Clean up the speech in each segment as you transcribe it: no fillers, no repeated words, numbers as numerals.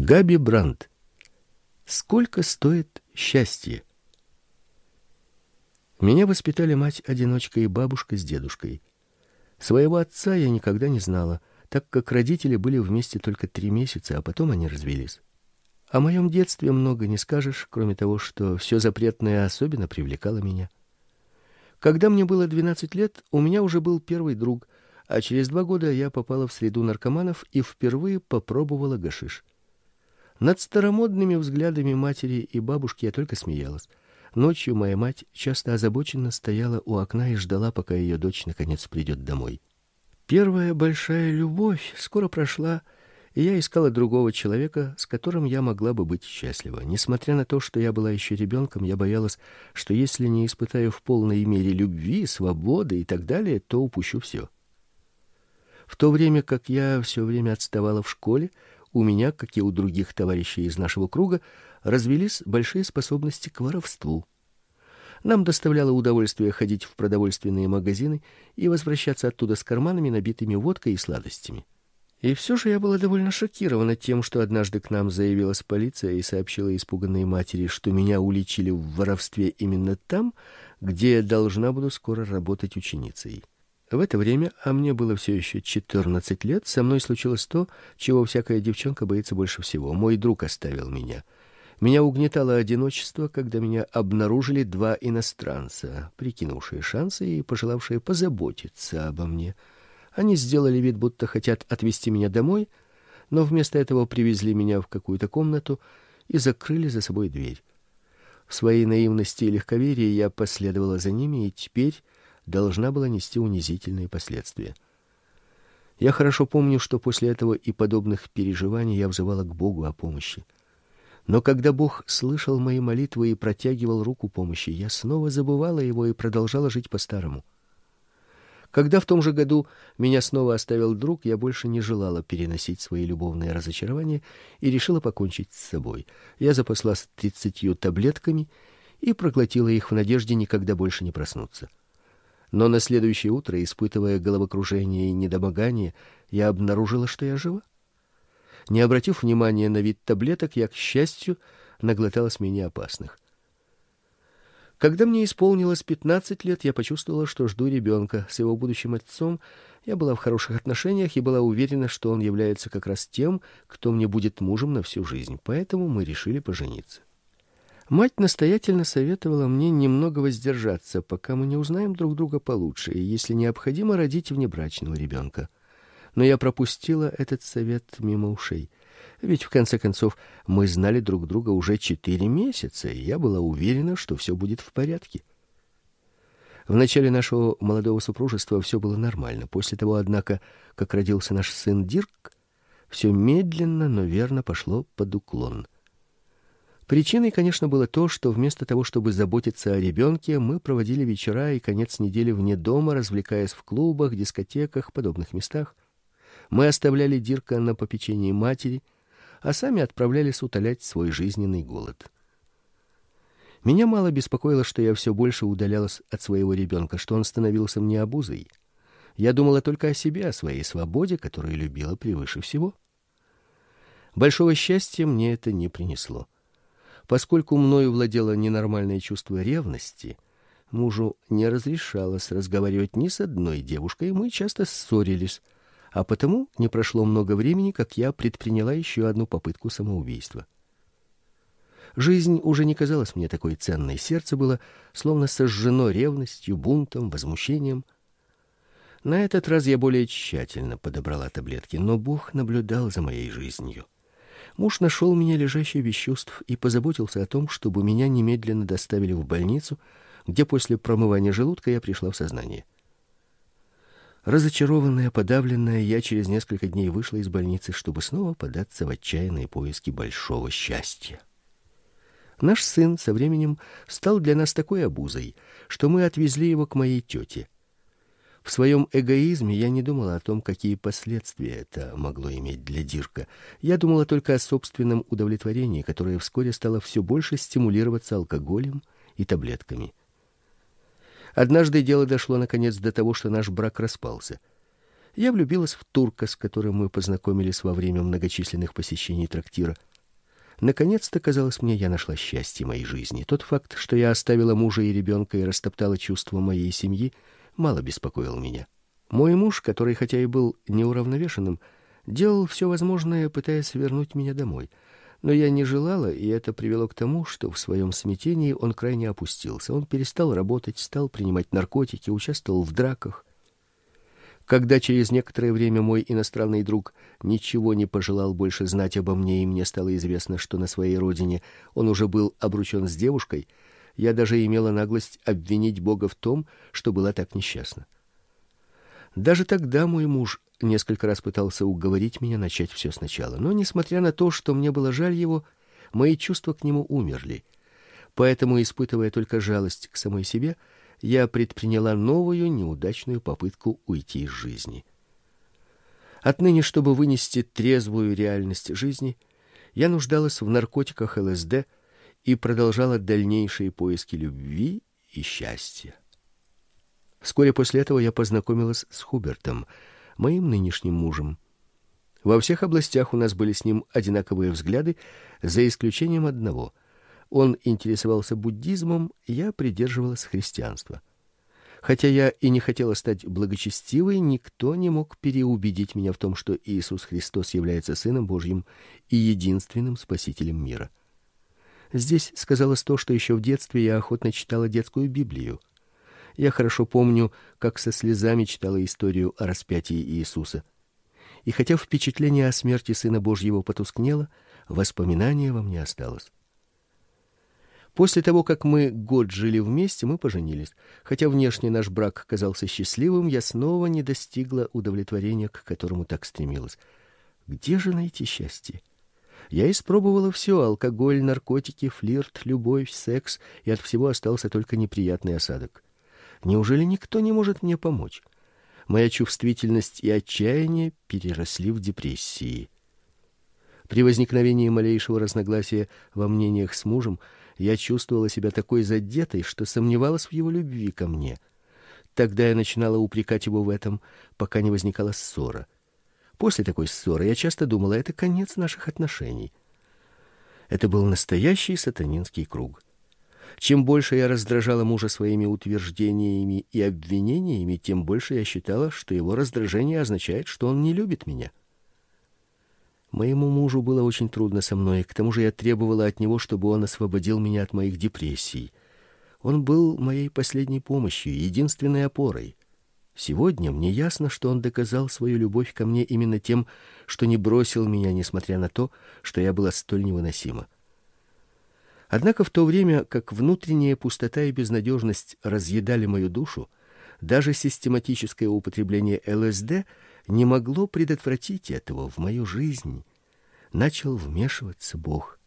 Габи Брандт. Сколько стоит счастье? Меня воспитали мать-одиночка и бабушка с дедушкой. Своего отца я никогда не знала, так как родители были вместе только 3 месяца, а потом они развелись. О моем детстве много не скажешь, кроме того, что все запретное особенно привлекало меня. Когда мне было 12 лет, у меня уже был первый друг, а через 2 года я попала в среду наркоманов и впервые попробовала гашиш. Над старомодными взглядами матери и бабушки я только смеялась. Ночью моя мать часто озабоченно стояла у окна и ждала, пока ее дочь наконец придет домой. Первая большая любовь скоро прошла, и я искала другого человека, с которым я могла бы быть счастлива. Несмотря на то, что я была еще ребенком, я боялась, что если не испытаю в полной мере любви, свободы и так далее, то упущу все. В то время как я все время отставала в школе, у меня, как и у других товарищей из нашего круга, развились большие способности к воровству. Нам доставляло удовольствие ходить в продовольственные магазины и возвращаться оттуда с карманами, набитыми водкой и сладостями. И все же я была довольно шокирована тем, что однажды к нам заявилась полиция и сообщила испуганной матери, что меня уличили в воровстве именно там, где я должна буду скоро работать ученицей. В это время, а мне было все еще 14 лет, со мной случилось то, чего всякая девчонка боится больше всего. Мой друг оставил меня. Меня угнетало одиночество, когда меня обнаружили 2 иностранца, прикинувшие шансы и пожелавшие позаботиться обо мне. Они сделали вид, будто хотят отвезти меня домой, но вместо этого привезли меня в какую-то комнату и закрыли за собой дверь. В своей наивности и легковерии я последовала за ними и теперь должна была нести унизительные последствия. Я хорошо помню, что после этого и подобных переживаний я взывала к Богу о помощи. Но когда Бог слышал мои молитвы и протягивал руку помощи, я снова забывала его и продолжала жить по-старому. Когда в том же году меня снова оставил друг, я больше не желала переносить свои любовные разочарования и решила покончить с собой. Я запаслась 30 таблетками и проглотила их в надежде никогда больше не проснуться. Но на следующее утро, испытывая головокружение и недомогание, я обнаружила, что я жива. Не обратив внимания на вид таблеток, я, к счастью, наглоталась менее опасных. Когда мне исполнилось 15 лет, я почувствовала, что жду ребенка. С его будущим отцом я была в хороших отношениях и была уверена, что он является как раз тем, кто мне будет мужем на всю жизнь. Поэтому мы решили пожениться. Мать настоятельно советовала мне немного воздержаться, пока мы не узнаем друг друга получше, и, если необходимо, родить внебрачного ребенка. Но я пропустила этот совет мимо ушей. Ведь, в конце концов, мы знали друг друга уже 4 месяца, и я была уверена, что все будет в порядке. В начале нашего молодого супружества все было нормально. После того, однако, как родился наш сын Дирк, все медленно, но верно пошло под уклон. Причиной, конечно, было то, что вместо того, чтобы заботиться о ребенке, мы проводили вечера и конец недели вне дома, развлекаясь в клубах, дискотеках, подобных местах. Мы оставляли Дирка на попечении матери, а сами отправлялись утолять свой жизненный голод. Меня мало беспокоило, что я все больше удалялась от своего ребенка, что он становился мне обузой. Я думала только о себе, о своей свободе, которую любила превыше всего. Большого счастья мне это не принесло. Поскольку мною владело ненормальное чувство ревности, мужу не разрешалось разговаривать ни с одной девушкой, и мы часто ссорились, а потому не прошло много времени, как я предприняла еще одну попытку самоубийства. Жизнь уже не казалась мне такой ценной, сердце было словно сожжено ревностью, бунтом, возмущением. На этот раз я более тщательно подобрала таблетки, но Бог наблюдал за моей жизнью. Муж нашел меня лежащей без чувств и позаботился о том, чтобы меня немедленно доставили в больницу, где после промывания желудка я пришла в сознание. Разочарованная, подавленная, я через несколько дней вышла из больницы, чтобы снова податься в отчаянные поиски большого счастья. Наш сын со временем стал для нас такой обузой, что мы отвезли его к моей тете. В своем эгоизме я не думала о том, какие последствия это могло иметь для Дирка. Я думала только о собственном удовлетворении, которое вскоре стало все больше стимулироваться алкоголем и таблетками. Однажды дело дошло наконец до того, что наш брак распался. Я влюбилась в турка, с которым мы познакомились во время многочисленных посещений трактира. Наконец-то, казалось мне, я нашла счастье моей жизни. Тот факт, что я оставила мужа и ребенка и растоптала чувства моей семьи, мало беспокоил меня. Мой муж, который хотя и был неуравновешенным, делал все возможное, пытаясь вернуть меня домой. Но я не желала, и это привело к тому, что в своем смятении он крайне опустился. Он перестал работать, стал принимать наркотики, участвовал в драках. Когда через некоторое время мой иностранный друг ничего не пожелал больше знать обо мне, и мне стало известно, что на своей родине он уже был обручен с девушкой, я даже имела наглость обвинить Бога в том, что была так несчастна. Даже тогда мой муж несколько раз пытался уговорить меня начать все сначала, но, несмотря на то, что мне было жаль его, мои чувства к нему умерли. Поэтому, испытывая только жалость к самой себе, я предприняла новую неудачную попытку уйти из жизни. Отныне, чтобы вынести трезвую реальность жизни, я нуждалась в наркотиках ЛСД и продолжала дальнейшие поиски любви и счастья. Вскоре после этого я познакомилась с Хубертом, моим нынешним мужем. Во всех областях у нас были с ним одинаковые взгляды, за исключением одного. Он интересовался буддизмом, я придерживалась христианства. Хотя я и не хотела стать благочестивой, никто не мог переубедить меня в том, что Иисус Христос является Сыном Божьим и единственным Спасителем мира. Здесь сказалось то, что еще в детстве я охотно читала детскую Библию. Я хорошо помню, как со слезами читала историю о распятии Иисуса. И хотя впечатление о смерти Сына Божьего потускнело, воспоминание во мне осталось. После того, как мы год жили вместе, мы поженились. Хотя внешне наш брак казался счастливым, я снова не достигла удовлетворения, к которому так стремилась. Где же найти счастье? Я испробовала все: алкоголь, наркотики, флирт, любовь, секс, и от всего остался только неприятный осадок. Неужели никто не может мне помочь? Моя чувствительность и отчаяние переросли в депрессии. При возникновении малейшего разногласия во мнениях с мужем я чувствовала себя такой задетой, что сомневалась в его любви ко мне. Тогда я начинала упрекать его в этом, пока не возникала ссора. После такой ссоры я часто думала, это конец наших отношений. Это был настоящий сатанинский круг. Чем больше я раздражала мужа своими утверждениями и обвинениями, тем больше я считала, что его раздражение означает, что он не любит меня. Моему мужу было очень трудно со мной, к тому же я требовала от него, чтобы он освободил меня от моих депрессий. Он был моей последней помощью, единственной опорой. Сегодня мне ясно, что он доказал свою любовь ко мне именно тем, что не бросил меня, несмотря на то, что я была столь невыносима. Однако в то время, как внутренняя пустота и безнадежность разъедали мою душу, даже систематическое употребление ЛСД не могло предотвратить этого. В мою жизнь начал вмешиваться Бог.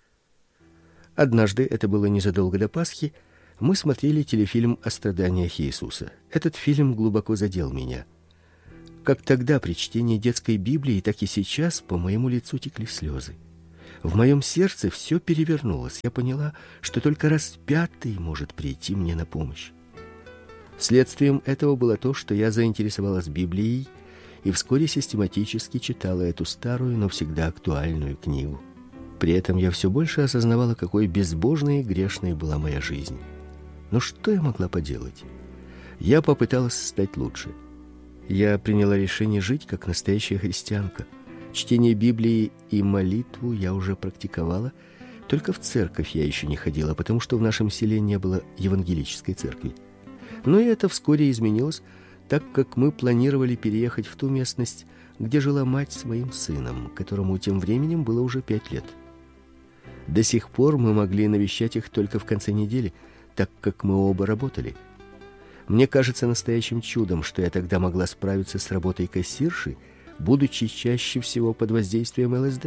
Однажды, это было незадолго до Пасхи, мы смотрели телефильм о страданиях Иисуса. Этот фильм глубоко задел меня. Как тогда при чтении детской Библии, так и сейчас по моему лицу текли слезы. В моем сердце все перевернулось. Я поняла, что только распятый может прийти мне на помощь. Следствием этого было то, что я заинтересовалась Библией и вскоре систематически читала эту старую, но всегда актуальную книгу. При этом я все больше осознавала, какой безбожной и грешной была моя жизнь. Но что я могла поделать? Я попыталась стать лучше. Я приняла решение жить как настоящая христианка. Чтение Библии и молитву я уже практиковала, только в церковь я еще не ходила, потому что в нашем селе не было евангелической церкви. Но и это вскоре изменилось, так как мы планировали переехать в ту местность, где жила мать с моим сыном, которому тем временем было уже 5 лет. До сих пор мы могли навещать их только в конце недели, так как мы оба работали. Мне кажется настоящим чудом, что я тогда могла справиться с работой кассирши, будучи чаще всего под воздействием ЛСД.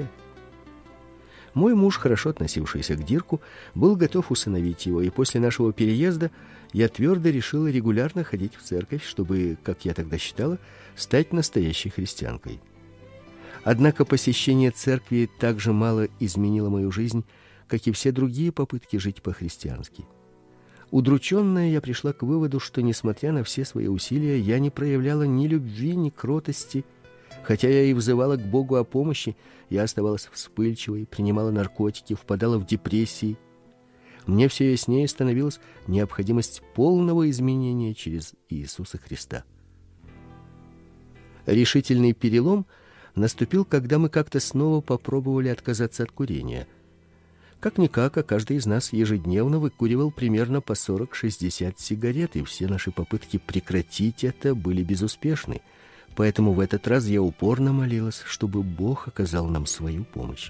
Мой муж, хорошо относившийся к Дирку, был готов усыновить его, и после нашего переезда я твердо решила регулярно ходить в церковь, чтобы, как я тогда считала, стать настоящей христианкой. Однако посещение церкви так же мало изменило мою жизнь, как и все другие попытки жить по-христиански. Удрученная, я пришла к выводу, что, несмотря на все свои усилия, я не проявляла ни любви, ни кротости, Хотя я и взывала к Богу о помощи, я оставалась вспыльчивой, принимала наркотики, впадала в депрессии. Мне все яснее становилась необходимость полного изменения через Иисуса Христа. Решительный перелом наступил, когда мы как-то снова попробовали отказаться от курения. Как-никак, а каждый из нас ежедневно выкуривал примерно по 40-60 сигарет, и все наши попытки прекратить это были безуспешны. Поэтому в этот раз я упорно молилась, чтобы Бог оказал нам свою помощь.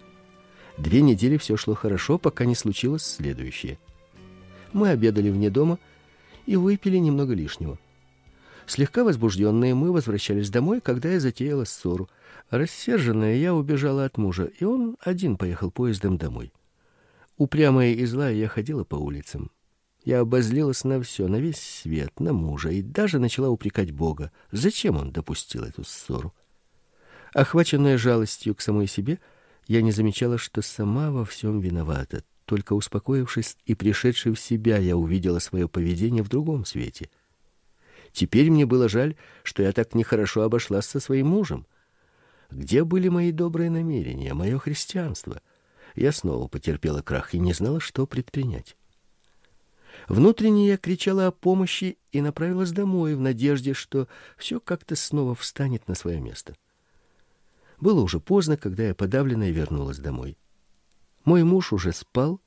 2 недели все шло хорошо, пока не случилось следующее. Мы обедали вне дома и выпили немного лишнего. Слегка возбужденные, мы возвращались домой, когда я затеяла ссору. Рассерженная, я убежала от мужа, и он один поехал поездом домой. Упрямая и злая, я ходила по улицам. Я обозлилась на все, на весь свет, на мужа, и даже начала упрекать Бога. Зачем он допустил эту ссору? Охваченная жалостью к самой себе, я не замечала, что сама во всем виновата. Только успокоившись и пришедшей в себя, я увидела свое поведение в другом свете. Теперь мне было жаль, что я так нехорошо обошлась со своим мужем. Где были мои добрые намерения, мое христианство? Я снова потерпела крах и не знала, что предпринять. Внутренне я кричала о помощи и направилась домой в надежде, что все как-то снова встанет на свое место. Было уже поздно, когда я подавленная вернулась домой. Мой муж уже спал.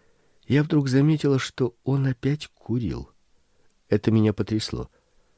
Я вдруг заметила, что он опять курил. Это меня потрясло.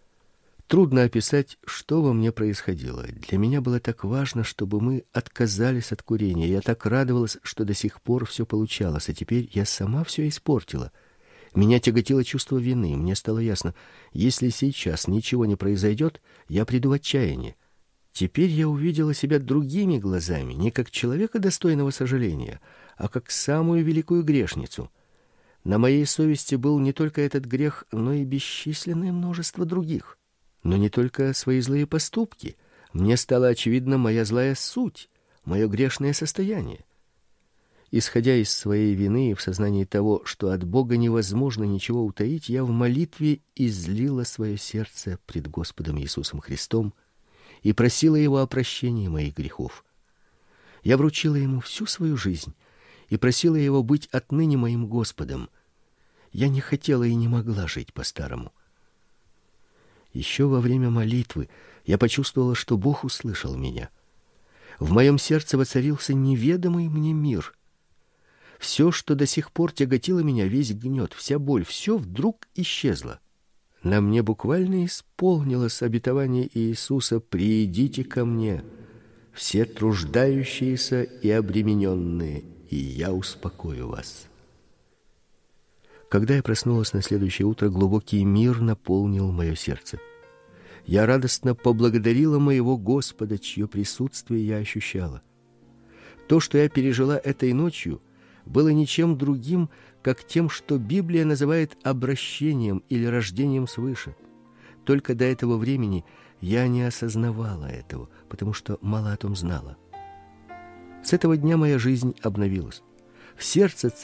Трудно описать, что во мне происходило. Для меня было так важно, чтобы мы отказались от курения. Я так радовалась, что до сих пор все получалось, а теперь я сама все испортила. Меня тяготило чувство вины. Мне стало ясно, если сейчас ничего не произойдет, я приду в отчаяние. Теперь я увидела себя другими глазами, не как человека, достойного сожаления, а как самую великую грешницу. На моей совести был не только этот грех, но и бесчисленное множество других. Но не только свои злые поступки. Мне стала очевидна моя злая суть, мое грешное состояние. Исходя из своей вины и в сознании того, что от Бога невозможно ничего утаить, я в молитве излила свое сердце пред Господом Иисусом Христом и просила Его о прощении моих грехов. Я вручила Ему всю свою жизнь и просила Его быть отныне моим Господом. Я не хотела и не могла жить по-старому. Еще во время молитвы я почувствовала, что Бог услышал меня. В моем сердце воцарился неведомый мне мир. Все, что до сих пор тяготило меня, весь гнет, вся боль, все вдруг исчезло. На мне буквально исполнилось обетование Иисуса: «Придите ко мне, все труждающиеся и обремененные, и я успокою вас». Когда я проснулась на следующее утро, глубокий мир наполнил мое сердце. Я радостно поблагодарила моего Господа, чье присутствие я ощущала. То, что я пережила этой ночью, было ничем другим, как тем, что Библия называет обращением или рождением свыше. Только до этого времени я не осознавала этого, потому что мало о том знала. С этого дня моя жизнь обновилась. В сердце